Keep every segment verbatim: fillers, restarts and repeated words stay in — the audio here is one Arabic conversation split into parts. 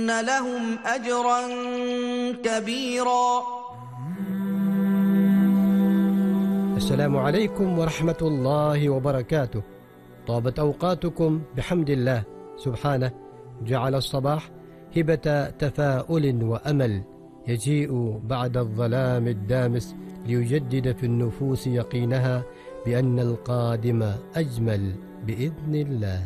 وأن لهم أجرا كبيرا. السلام عليكم ورحمة الله وبركاته. طابت أوقاتكم بحمد الله سبحانه، جعل الصباح هبة تفاؤل وأمل يجيء بعد الظلام الدامس ليجدد في النفوس يقينها بأن القادم أجمل بإذن الله.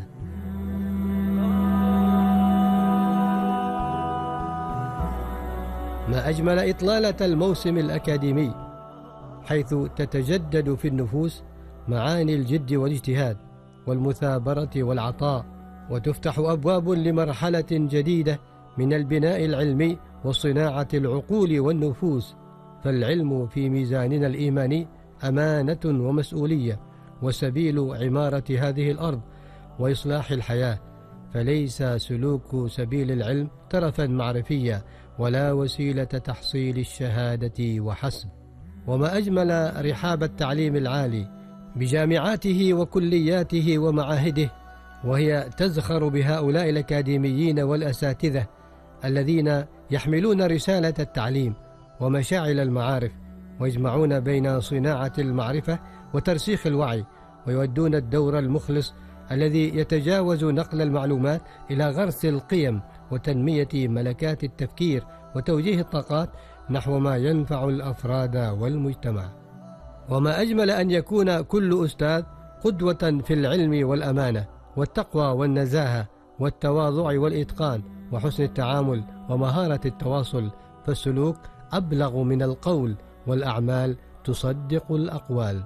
ما أجمل إطلالة الموسم الأكاديمي، حيث تتجدد في النفوس معاني الجد والاجتهاد والمثابرة والعطاء، وتفتح أبواب لمرحلة جديدة من البناء العلمي وصناعة العقول والنفوس. فالعلم في ميزاننا الإيماني أمانة ومسؤولية، وسبيل عمارة هذه الأرض وإصلاح الحياة، فليس سلوك سبيل العلم ترفا معرفيا ولا وسيلة تحصيل الشهادة وحسب. وما أجمل رحاب التعليم العالي بجامعاته وكلياته ومعاهده، وهي تزخر بهؤلاء الأكاديميين والأساتذة الذين يحملون رسالة التعليم ومشاعل المعارف، ويجمعون بين صناعة المعرفة وترسيخ الوعي، ويؤدون الدور المخلص الذي يتجاوز نقل المعلومات إلى غرس القيم وتنمية ملكات التفكير وتوجيه الطاقات نحو ما ينفع الأفراد والمجتمع. وما أجمل أن يكون كل أستاذ قدوة في العلم والأمانة والتقوى والنزاهة والتواضع والإتقان وحسن التعامل ومهارة التواصل، فالسلوك أبلغ من القول والأعمال تصدق الأقوال.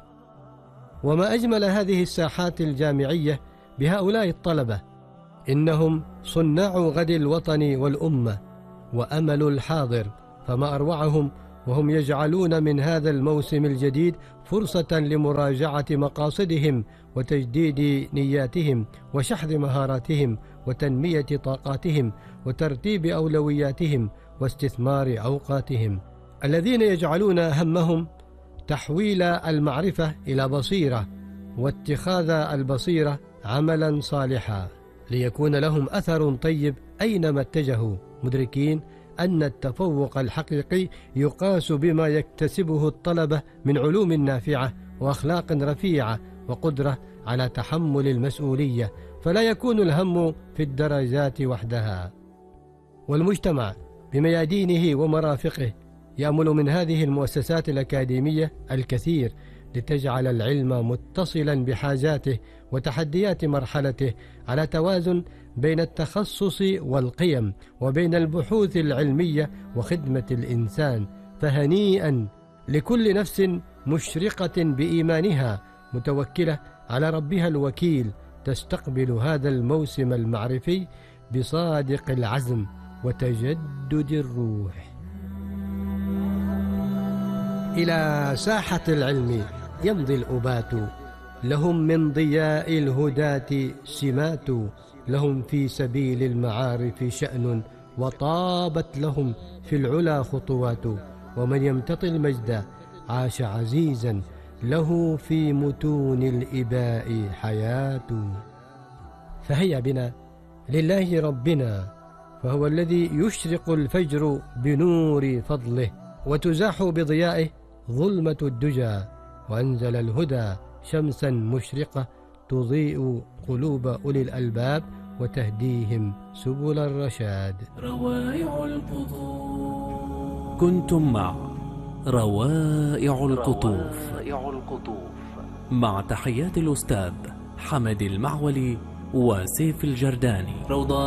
وما أجمل هذه الساحات الجامعية بهؤلاء الطلبة، إنهم صناع غد الوطن والأمة وأمل الحاضر، فما أروعهم وهم يجعلون من هذا الموسم الجديد فرصة لمراجعة مقاصدهم وتجديد نياتهم وشحذ مهاراتهم وتنمية طاقاتهم وترتيب أولوياتهم واستثمار أوقاتهم، الذين يجعلون همهم تحويل المعرفة إلى بصيرة، واتخاذ البصيرة عملا صالحا، ليكون لهم أثر طيب أينما اتجهوا، مدركين أن التفوق الحقيقي يقاس بما يكتسبه الطلبة من علوم نافعة وأخلاق رفيعة وقدرة على تحمل المسؤولية، فلا يكون الهم في الدرجات وحدها. والمجتمع بميادينه ومرافقه يأمل من هذه المؤسسات الأكاديمية الكثير لتجعل العلم متصلا بحاجاته وتحديات مرحلته على توازن بين التخصص والقيم وبين البحوث العلمية وخدمة الإنسان. فهنيئا لكل نفس مشرقة بإيمانها متوكلة على ربها الوكيل، تستقبل هذا الموسم المعرفي بصادق العزم وتجدد الروح. إلى ساحة العلم يمضي الأبات، لهم من ضياء الهداة سمات، لهم في سبيل المعارف شأن، وطابت لهم في العلا خطوات، ومن يمتطي المجد عاش عزيزا، له في متون الإباء حياة. فهيا بنا لله ربنا، فهو الذي يشرق الفجر بنور فضله، وتزاح بضيائه ظلمة الدجى، وأنزل الهدى شمسا مشرقة تضيء قلوب أولي الألباب وتهديهم سبل الرشاد. روائع القطوف. كنتم مع روائع القطوف مع تحيات الأستاذ حمد المعولي وسيف الجرداني. روضة